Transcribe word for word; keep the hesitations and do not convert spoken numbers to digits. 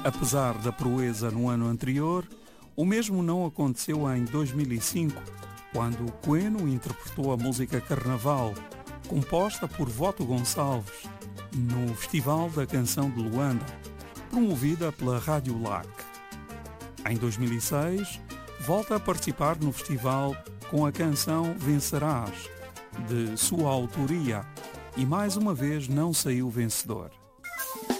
Apesar da proeza no ano anterior, o mesmo não aconteceu em dois mil e cinco, quando Queno interpretou a música Carnaval, composta por Voto Gonçalves, no Festival da Canção de Luanda, promovida pela Rádio L A C. Em dois mil e seis, volta a participar no festival com a canção Vencerás, de sua autoria, e mais uma vez não saiu vencedor.